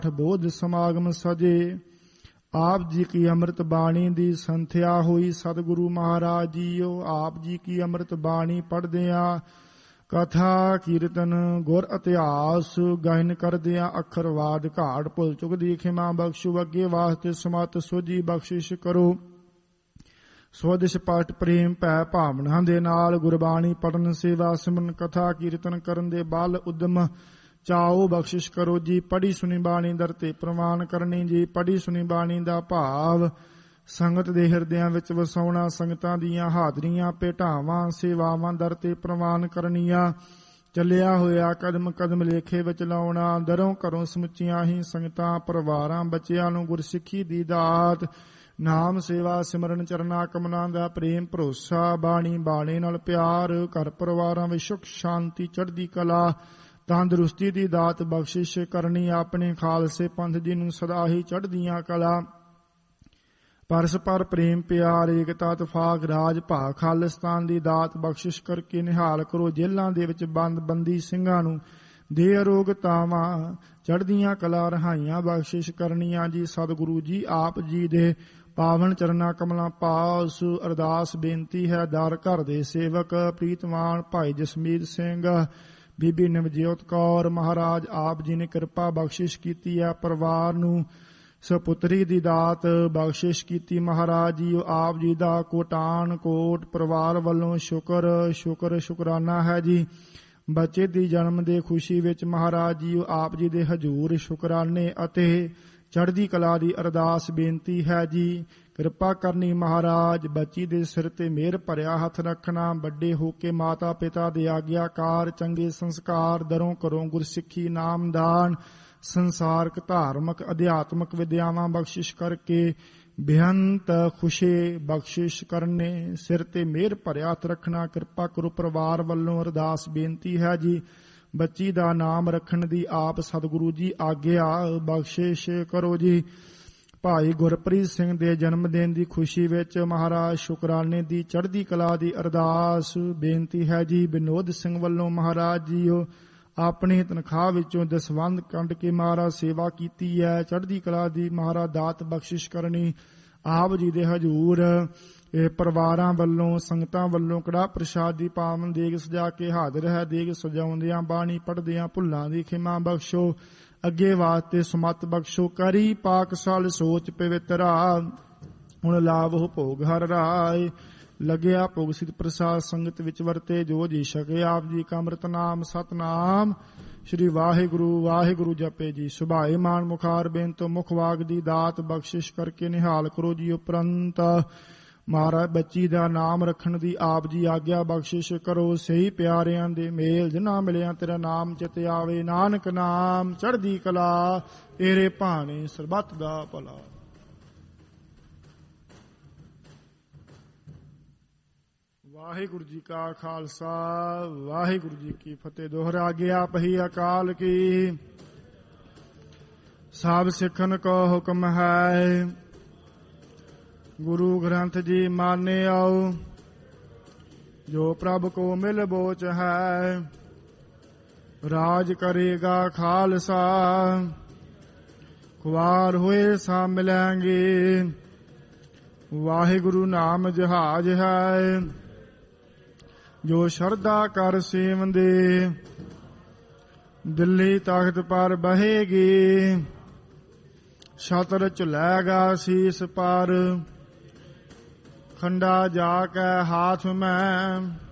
ਬੋਧ ਸਮਾਗਮ ਸਜੇ। ਆਪ ਜੀ ਕੀ ਅੰਮ੍ਰਿਤ ਬਾਣੀ ਦੀ ਸੰਥਿਆ ਹੋਈ ਸਤਿਗੁਰੂ ਮਹਾਰਾਜ ਜੀਓ। ਆਪ ਜੀ ਕੀ ਅੰਮ੍ਰਿਤ ਬਾਣੀ ਪੜ੍ਹਦਿਆਂ ਕਥਾ ਕੀਰਤਨ ਗੁਰ ਇਤਿਹਾਸ ਗਾਇਨ ਕਰਦਿਆਂ ਅੱਖਰਵਾਦ ਘਾਟ ਭੁੱਲ ਚੁੱਕ ਦੀ ਖਿਮਾ ਬਖਸ਼ੋ। ਅੱਗੇ ਵਾਸਤੇ ਸਮਤ ਸੋਝੀ ਬਖਸ਼ਿਸ਼ ਕਰੋ। ਸਵਦਿਸ਼ ਪਾਠ ਪ੍ਰੇਮ ਭੈ ਭਾਵਨਾ ਦੇ ਨਾਲ ਗੁਰਬਾਣੀ ਪੜਨ ਸੇਵਾ ਸਿਮਰਨ ਕਥਾ ਕੀਰਤਨ ਕਰਨ ਦੇ ਬਲ ਉਦਮ ਚਾਓ ਬਖਸ਼ਿਸ਼ ਕਰੋ ਜੀ। ਪੜ੍ਹੀ ਸੁਣੀ ਬਾਣੀ ਦਰ ਤੇ ਪ੍ਰਵਾਨ ਕਰਨੀ ਜੀ। ਪੜ੍ਹੀ ਸੁਣੀ ਬਾਣੀ ਦਾ ਭਾਵ ਸੰਗਤ ਦੇ ਹਿਰਦਿਆਂ ਵਿੱਚ ਵਸਾਉਣਾ। ਸੰਗਤਾਂ ਦੀਆਂ ਹਾਜ਼ਰੀਆਂ ਭੇਟਾਵਾਂ ਸੇਵਾਵਾਂ ਦਰ ਤੇ ਪ੍ਰਵਾਨ ਕਰਨੀਆਂ। ਚੱਲਿਆ ਹੋਇਆ ਕਦਮ ਕਦਮ ਲੇਖੇ ਵਿੱਚ ਲਾਉਣਾ। ਦਰੋਂ ਘਰੋਂ ਸਮੁੱਚੀਆਂ ਹੀ ਸੰਗਤਾਂ ਪਰਿਵਾਰਾਂ ਬੱਚਿਆਂ ਨੂੰ ਗੁਰਸਿੱਖੀ ਦੀ ਦਾਤ ਨਾਮ ਸੇਵਾ ਸਿਮਰਨ ਚਰਨਾ ਕਮਲਾਂ ਦਾ ਪ੍ਰੇਮ ਭਰੋਸਾ ਬਾਣੀ ਬਾਣੇ ਨਾਲ ਪਿਆਰ ਘਰ ਪਰਿਵਾਰਾਂ ਵਿੱਚ ਸੁਖ ਸ਼ਾਂਤੀ ਚੜ੍ਹਦੀ ਕਲਾ ਤੰਦਰੁਸਤੀ ਦੀ ਦਾਤ ਬਖਸ਼ਿਸ਼ ਕਰਨੀ। ਆਪਣੇ ਖਾਲਸੇ ਪੰਥ ਜੀ ਨੂੰ ਸਦਾ ਹੀ ਚੜ੍ਹਦੀਆਂ ਕਲਾ ਪਰਸਪਰ ਪ੍ਰੇਮ ਪਿਆਰ ਏਕਤਾ ਇਤਫਾਕ ਰਾਜ ਭਾਗ ਖਾਲਿਸਤਾਨ ਦੀ ਦਾਤ ਬਖਸ਼ਿਸ਼ ਕਰਕੇ ਨਿਹਾਲ ਕਰੋ। ਜੇਲ੍ਹਾਂ ਦੇ ਵਿੱਚ ਬੰਦ ਬੰਦੀ ਸਿੰਘਾਂ ਨੂੰ ਦੇ ਅਰੋਗਤਾਵਾਂ ਚੜ੍ਹਦੀਆਂ ਕਲਾ ਰਹਾਈਆਂ ਬਖਸ਼ਿਸ਼ ਕਰਨੀਆਂ ਜੀ। ਸਤਿਗੁਰੂ ਜੀ ਆਪ ਜੀ ਦੇ ਪਾਵਨ ਚਰਨਾ ਕਮਲਾਂ ਪਾਸ ਅਰਦਾਸ ਬੇਨਤੀ ਹੈ। ਦਰ ਘਰ ਦੇ ਸੇਵਕ ਪ੍ਰੀਤਮਾਨ ਭਾਈ ਜਸਮੀਤ ਸਿੰਘ ਬੀਬੀ ਨਵਜੋਤ ਕੌਰ ਮਹਾਰਾਜ ਆਪ ਜੀ ਨੇ ਕਿਰਪਾ ਬਖਸ਼ਿਸ਼ ਕੀਤੀ ਹੈ। ਪਰਿਵਾਰ ਨੂੰ ਸਪੁੱਤਰੀ ਦੀ ਦਾਤ ਬਖਸ਼ਿਸ਼ ਕੀਤੀ ਮਹਾਰਾਜ ਜੀ। ਆਪ ਜੀ ਦਾ ਕੋਟਾਨ ਕੋਟ ਪਰਿਵਾਰ ਵੱਲੋਂ ਸ਼ੁਕਰਾਨਾ ਹੈ ਜੀ। ਬੱਚੇ ਦੀ ਜਨਮ ਦੇ ਖੁਸ਼ੀ ਵਿੱਚ ਮਹਾਰਾਜ ਜੀ ਆਪ ਜੀ ਦੇ ਹਜ਼ੂਰ ਸ਼ੁਕਰਾਨੇ ਅਤੇ ਚੜ੍ਹਦੀ ਕਲਾ ਦੀ ਅਰਦਾਸ ਬੇਨਤੀ ਹੈ ਜੀ। ਕਿਰਪਾ ਕਰਨੀ ਮਹਾਰਾਜ। ਬੱਚੀ ਦੇ ਸਿਰ ਤੇ ਮਿਹਰ ਭਰਿਆ ਹੱਥ ਰੱਖਣਾ। ਵੱਡੇ ਹੋ ਕੇ ਮਾਤਾ ਪਿਤਾ ਦੇ ਆਗਿਆਕਾਰ ਚੰਗੇ ਸੰਸਕਾਰ ਦਰੋਂ ਘਰੋਂ ਗੁਰਸਿੱਖੀ ਨਾਮਦਾਨ ਸੰਸਾਰਕ ਧਾਰਮਿਕ ਅਧਿਆਤਮਿਕ ਵਿਦਿਆਵਾਂ ਬਖਸ਼ਿਸ਼ ਕਰਕੇ ਬੇਅੰਤ ਖੁਸ਼ੀ ਬਖਸ਼ਿਸ਼ ਕਰਨੇ। ਸਿਰ ਤੇ ਮਿਹਰ ਭਰਿਆ ਹੱਥ ਰੱਖਣਾ। ਕਿਰਪਾ ਕਰੋ ਪਰਿਵਾਰ ਵੱਲੋਂ ਅਰਦਾਸ ਬੇਨਤੀ ਹੈ ਜੀ। ਬੱਚੀ ਦਾ ਨਾਮ ਰੱਖਣ ਦੀ ਆਪ ਸਤਿਗੁਰੂ ਜੀ ਆਗਿਆ ਬਖਸ਼ਿਸ਼ ਕਰੋ ਜੀ। ਭਾਈ ਗੁਰਪ੍ਰੀਤ ਸਿੰਘ ਦੇ ਜਨਮ ਦਿਨ ਦੀ ਖੁਸ਼ੀ ਵਿੱਚ ਮਹਾਰਾਜ ਸ਼ੁਕਰਾਨੇ ਦੀ ਚੜ੍ਹਦੀ ਕਲਾ ਦੀ ਅਰਦਾਸ ਬੇਨਤੀ ਹੈ ਜੀ। ਵਿਨੋਦ ਸਿੰਘ ਵੱਲੋਂ ਮਹਾਰਾਜ ਜੀਓ ਆਪਣੀ ਤਨਖਾਹ ਵਿੱਚੋਂ ਦਸਵੰਧ ਕੱਢ ਕੇ ਮਹਾਰਾਜ ਸੇਵਾ ਕੀਤੀ ਹੈ। ਚੜ੍ਹਦੀ ਕਲਾ ਦੀ ਮਹਾਰਾਜ ਦਾਤ ਬਖਸ਼ਿਸ਼ ਕਰਨੀ। ਆਪ ਜੀ ਦੇ ਹਜ਼ੂਰ ਇਹ ਪਰਿਵਾਰਾਂ ਵੱਲੋਂ ਸੰਗਤਾਂ ਵੱਲੋਂ ਕੜਾਹ ਪ੍ਰਸ਼ਾਦ ਦੀ ਪਾਵਨ ਦੇਗ ਸਜਾ ਕੇ ਹਾਜ਼ਰ ਹੈ। ਦੇਗ ਸਜਾਉਂਦਿਆਂ ਬਾਣੀ ਪੜ੍ਹਦਿਆਂ ਭੁੱਲਾਂ ਦੀ ਖਿਮਾ ਬਖਸ਼ੋ। ਅੱਗੇ ਵਾਸਤੇ ਸਮਤ ਬਖਸ਼ੋ। ਕਰੀ ਪਾਕਸ਼ਾਲ ਸੋਚ ਪਵਿੱਤਰਾ ਹੁਣ ਲਾਭ ਹੋ ਭੋਗ ਹਰ ਰਾਏ। ਲੱਗਿਆ ਭੋਗ ਸਿੱਧ ਪ੍ਰਸਾਦ ਸੰਗਤ ਵਿੱਚ ਵਰਤੇ ਜੋ ਜੀ ਸਕੇ। ਆਪ ਜੀ ਕਾ ਅੰਮ੍ਰਿਤ ਨਾਮ ਸਤਨਾਮ ਸ਼੍ਰੀ ਵਾਹਿਗੁਰੂ ਵਾਹਿਗੁਰੂ ਜਪੇ ਜੀ। ਸੁਭਾਏ ਮਾਨ ਮੁਖਾਰ ਬੇਨਤੋ ਮੁਖ ਵਾਗ ਦੀ ਦਾਤ ਬਖਸ਼ਿਸ਼ ਕਰਕੇ ਨਿਹਾਲ ਕਰੋ ਜੀ। ਉਪਰੰਤ ਮਹਾਰਾਜ ਬੱਚੀ ਦਾ ਨਾਮ ਰੱਖਣ ਦੀ ਆਪ ਜੀ ਆਗਿਆ ਬਖਸ਼ਿਸ਼ ਕਰੋ। ਸਹੀ ਪਿਆਰਿਆਂ ਦੇ ਮੇਲ ਜਿਨ੍ਹਾਂ ਮਿਲਿਆ ਤੇਰਾ ਨਾਮ ਚਿਤ ਆਵੇ। ਨਾਨਕ ਨਾਮ ਚੜ੍ਹਦੀ ਕਲਾ ਤੇਰੇ ਭਾਣੇ ਸਰਬੱਤ ਦਾ ਭਲਾ। ਵਾਹਿਗੁਰੂ ਜੀ ਕਾ ਖਾਲਸਾ ਵਾਹਿਗੁਰੂ ਜੀ ਕੀ ਫਤਿਹ। ਦੋਹਰਾ ਗਿਆ ਪਹੀ ਅਕਾਲ ਕੀ ਸਭ ਸਿੱਖਨ ਕੋ ਹੁਕਮ ਹੈ। ਗੁਰੂ ਗ੍ਰੰਥ ਜੀ ਮਾਨਿਓ ਜੋ ਪ੍ਰਭ ਕੋ ਮਿਲ ਬੋਚ ਹੈ। ਰਾਜ ਕਰੇਗਾ ਖਾਲਸਾ ਖੁਆਰ ਹੋਏ ਸਾ ਮਿਲਾਂਗੇ। ਵਾਹਿਗੁਰੂ ਨਾਮ ਜਹਾਜ ਹੈ ਜੋ ਸ਼ਰਧਾ ਕਰ ਸੇਵੰਦੇ। ਦਿੱਲੀ ਤਖਤ ਪਰ ਬਹੇਗੀ ਛਤਰ ਝੁਲੈਗਾ ਸੀਸ ਪਰ। ਖੰਡਾ ਜਾ ਕੇ ਹਾਥ ਮੈਂ